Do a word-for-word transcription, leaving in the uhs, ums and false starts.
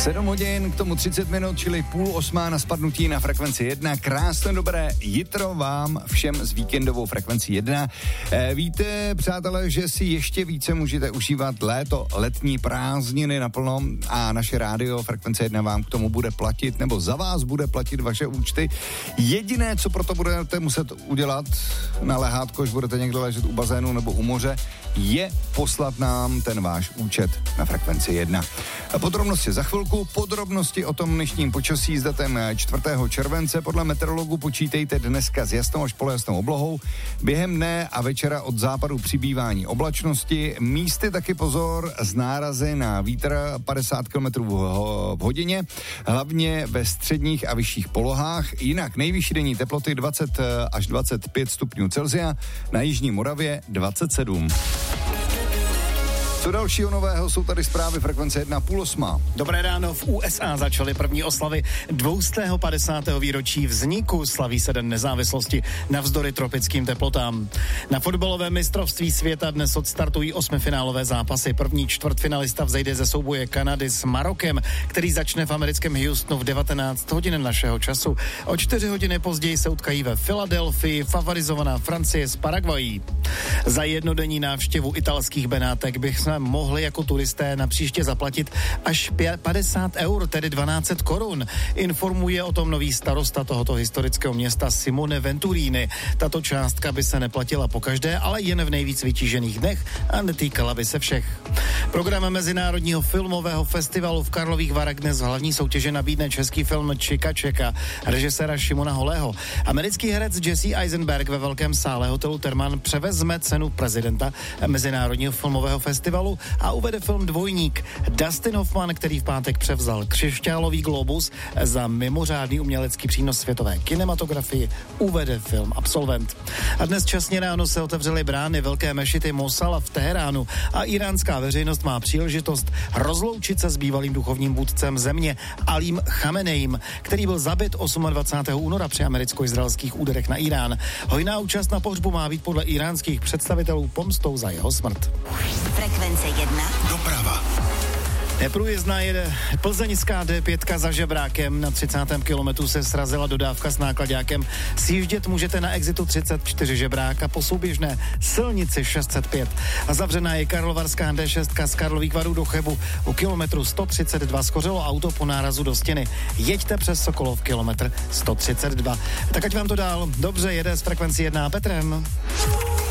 sedm hodin, k tomu třicet minut, čili půl osmá na spadnutí na frekvenci jedna. Krásné dobré jitro vám všem s víkendovou frekvencí jedna. E, víte, přátelé, že si ještě více můžete užívat léto, letní prázdniny naplno a naše rádio frekvence jedna vám k tomu bude platit, nebo za vás bude platit vaše účty. Jediné, co proto budete muset udělat na lehátko, až budete někde ležet u bazénu nebo u moře, je poslat nám ten váš účet na frekvenci jedna. Podrobnosti za chvilku, podrobnosti o tom dnešním počasí s datem čtvrtého července. Podle meteorologů počítejte dneska s jasnou až polojasnou oblohou. Během dne a večera od západu přibývání oblačnosti. Místy taky pozor z nárazy na vítr padesát kilometrů v hodině, hlavně ve středních a vyšších polohách. Jinak nejvyšší denní teploty dvacet až dvacet pět stupňů Celsia, na jižní Moravě dvacet sedm. Co dalšího nového, jsou tady zprávy frekvence jedna půl osma. Dobré ráno, v U S A začaly první oslavy dvě padesátého výročí vzniku, slaví se Den nezávislosti navzdory tropickým teplotám. Na fotbalovém mistrovství světa dnes odstartují osmifinálové zápasy. První čtvrtfinalista vzejde ze souboje Kanady s Marokem, který začne v americkém Houstonu v devatenáct hodin našeho času. O čtyři hodiny později se utkají ve Filadelfii favorizovaná Francie s Paraguají. Za jednodenní návštěvu italských Benátek bych jsme mohli jako turisté na příště zaplatit až padesát eur, tedy dvanáct set korun. Informuje o tom nový starosta tohoto historického města Simone Venturini. Tato částka by se neplatila pokaždé, ale jen v nejvíc vytížených dnech a netýkala by se všech. Program Mezinárodního filmového festivalu v Karlových Varech dnes v hlavní soutěže nabídne český film Čika Čeka režiséra Šimona Holého. Americký herec Jesse Eisenberg ve velkém sále hotelu Thermal převezme cenu prezidenta Mezinárodního filmového festivalu a uvede film Dvojník. Dustin Hoffman, který v pátek převzal křišťálový globus za mimořádný umělecký přínos světové kinematografii, uvede film Absolvent. A dnes časně ráno se otevřely brány velké mešity Mosala v Teheránu a iránská veřejnost má příležitost rozloučit se s bývalým duchovním vůdcem země Alím Chamenejím, který byl zabit dvacátého osmého února při americko-izraelských úderech na Irán. Hojná účast na pohřbu má být podle iránských představitelů pomstou za jeho smrt. Frekvence jedna. Doprava. Neprůjezdná je plzeňská D pět za Žebrákem. Na třicátém kilometru se srazila dodávka s náklaďákem. Sjíždět můžete na exitu třicet čtyři Žebrák a po souběžné silnici šest set pět. A zavřená je karlovarská D šest z Karlových Varů do Chebu. U kilometru sto třicet dva skořilo auto po nárazu do stěny. Jeďte přes Sokolov kilometr sto třicet dva. Tak ať vám to dál dobře jede s frekvencí jedna Petrem.